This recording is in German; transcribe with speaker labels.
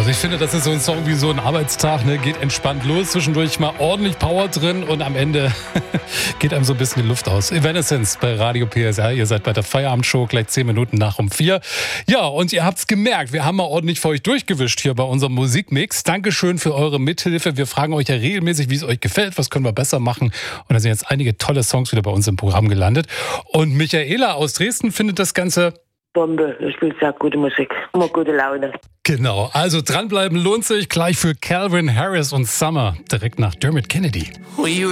Speaker 1: Also ich finde, das ist so ein Song wie so ein Arbeitstag, ne? Geht entspannt los, zwischendurch mal ordentlich Power drin und am Ende geht einem so ein bisschen die Luft aus. Evanescence bei Radio PSR, ihr seid bei der Feierabendshow, gleich 10 Minuten nach um 4. Ja, und ihr habt's gemerkt, wir haben mal ordentlich für euch durchgewischt hier bei unserem Musikmix. Dankeschön für eure Mithilfe. Wir fragen euch ja regelmäßig, wie es euch gefällt, was können wir besser machen. Und da sind jetzt einige tolle Songs wieder bei uns im Programm gelandet. Und Michaela aus Dresden findet das Ganze
Speaker 2: Bombe, ich spiele sehr gute Musik, immer gute Laune.
Speaker 1: Genau, also dranbleiben lohnt sich gleich für Calvin Harris und Summer, direkt nach Dermot Kennedy.